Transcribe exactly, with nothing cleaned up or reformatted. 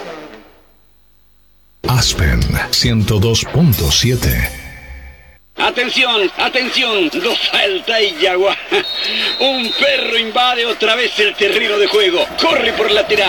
Aspen ciento dos punto siete. Atención, atención, dos salta y Yagua. Un perro invade otra vez el terreno de juego. Corre por lateral.